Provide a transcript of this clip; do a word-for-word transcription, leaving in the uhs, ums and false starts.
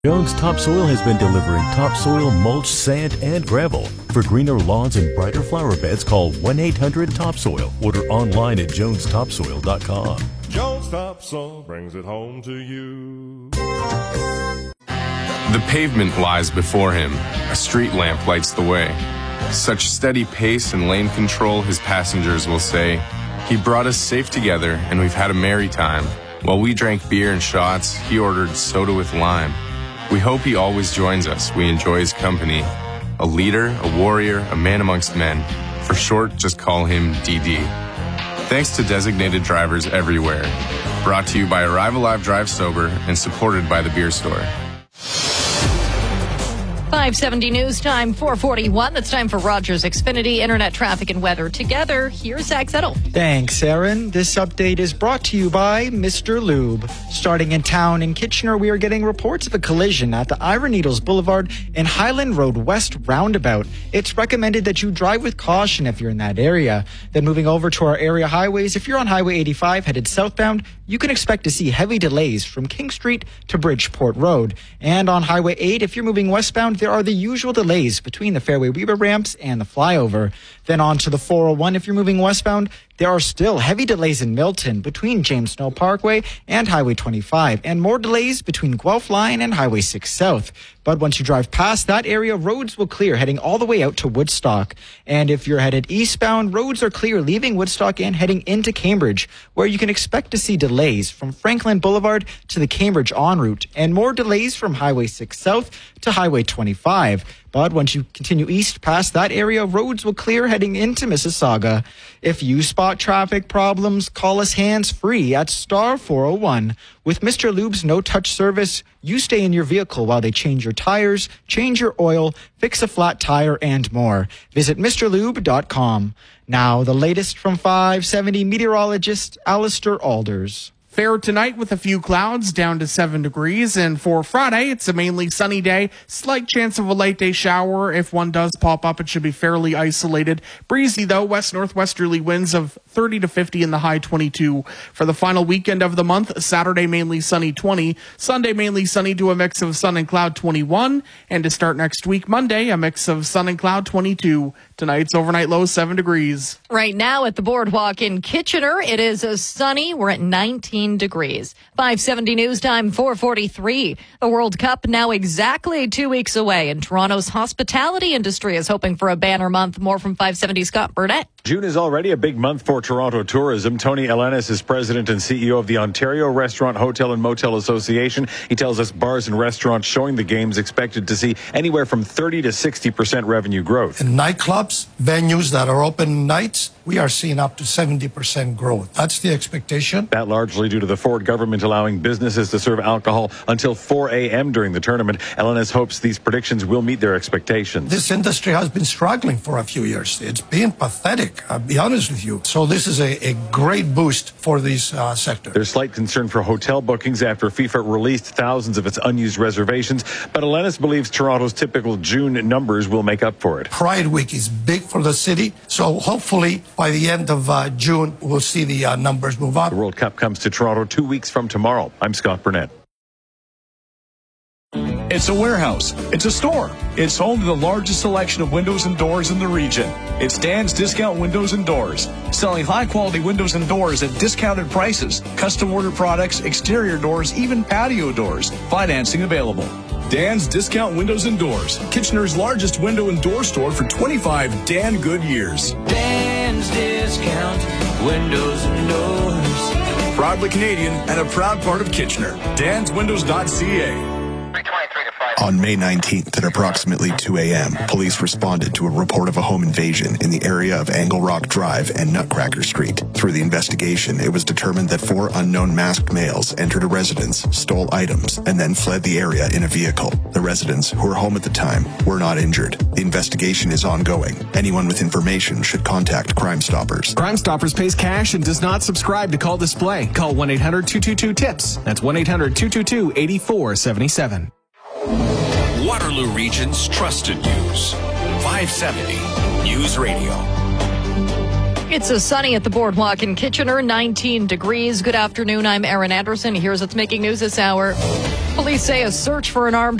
Jones Topsoil has been delivering topsoil, mulch, sand, and gravel. For greener lawns and brighter flower beds, call one eight hundred topsoil. Order online at jones topsoil dot com. Jones Topsoil brings it home to you. The pavement lies before him. A street lamp lights the way. Such steady pace and lane control, his passengers will say. He brought us safe together, and we've had a merry time. While we drank beer and shots, he ordered soda with lime. We hope he always joins us. We enjoy his company. A leader, a warrior, a man amongst men. For short, just call him D D. Thanks to designated drivers everywhere. Brought to you by Arrive Alive Drive Sober and supported by the Beer Store. five seventy News Time, four forty-one. That's time for Rogers Xfinity Internet Traffic and Weather. Together, here's Zach Settle. Thanks, Aaron. This update is brought to you by Mister Lube. Starting in town in Kitchener, we are getting reports of a collision at the Iron Needles Boulevard and Highland Road West roundabout. It's recommended that you drive with caution if you're in that area. Then moving over to our area highways, if you're on Highway eighty-five headed southbound, you can expect to see heavy delays from King Street to Bridgeport Road. And on Highway eight, if you're moving westbound, there are the usual delays between the Fairway Weaver ramps and the flyover. Then on to the four oh one, if you're moving westbound, there are still heavy delays in Milton between James Snow Parkway and Highway twenty-five, and more delays between Guelph Line and Highway six South. But once you drive past that area, roads will clear heading all the way out to Woodstock. And if you're headed eastbound, roads are clear leaving Woodstock and heading into Cambridge, where you can expect to see delays from Franklin Boulevard to the Cambridge en route, and more delays from Highway six South to Highway twenty-five. But once you continue east past that area, roads will clear heading into Mississauga. If you spot traffic problems, call us hands-free at star four oh one. With Mister Lube's no-touch service, you stay in your vehicle while they change your tires, change your oil, fix a flat tire, and more. Visit Mr Lube dot com. Now, the latest from five seventy meteorologist Alistair Alders. Fair tonight with a few clouds down to seven degrees. And for Friday, it's a mainly sunny day. Slight chance of a late day shower. If one does pop up, it should be fairly isolated. Breezy, though, west-northwesterly winds of thirty to fifty in the high twenty-two. For the final weekend of the month, Saturday mainly sunny twenty. Sunday mainly sunny to a mix of sun and cloud twenty-one. And to start next week, Monday, a mix of sun and cloud twenty-two. Tonight's overnight low seven degrees. Right now at the Boardwalk in Kitchener, it is a sunny. We're at nineteen degrees. five seventy News Time, four forty-three. The World Cup now exactly two weeks away, and Toronto's hospitality industry is hoping for a banner month. More from five seventy Scott Burnett. June is already a big month for Toronto tourism. Tony Elenis is president and C E O of the Ontario Restaurant, Hotel and Motel Association. He tells us bars and restaurants showing the games expected to see anywhere from thirty to sixty percent revenue growth. In nightclubs, venues that are open nights, we are seeing up to seventy percent growth. That's the expectation. That largely due to the Ford government allowing businesses to serve alcohol until four a.m. during the tournament. Elenis hopes these predictions will meet their expectations. This industry has been struggling for a few years. It's been pathetic, I'll be honest with you. So this is a, a great boost for this uh, sector. There's slight concern for hotel bookings after FIFA released thousands of its unused reservations, but Elenis believes Toronto's typical June numbers will make up for it. Pride Week is big for the city, so hopefully by the end of uh, June, we'll see the uh, numbers move up. The World Cup comes to Toronto two weeks from tomorrow. I'm Scott Burnett. It's a warehouse. It's a store. It's home to the largest selection of windows and doors in the region. It's Dan's Discount Windows and Doors, selling high-quality windows and doors at discounted prices, custom order products, exterior doors, even patio doors. Financing available. Dan's Discount Windows and Doors, Kitchener's largest window and door store for twenty-five Dan good years. Dan's Discount Windows and Doors. Proudly Canadian and a proud part of Kitchener. dans windows dot c a. On May nineteenth at approximately two a.m., police responded to a report of a home invasion in the area of Angle Rock Drive and Nutcracker Street. Through the investigation, it was determined that four unknown masked males entered a residence, stole items, and then fled the area in a vehicle. The residents, who were home at the time, were not injured. The investigation is ongoing. Anyone with information should contact Crime Stoppers. Crime Stoppers pays cash and does not subscribe to Call Display. Call one eight hundred two two two TIPS. That's one eight hundred two two two eight four seven seven. Waterloo Region's trusted news. five seventy News Radio. It's a sunny at the boardwalk in Kitchener, nineteen degrees. Good afternoon. I'm Erin Anderson. Here's what's making news this hour. Police say a search for an armed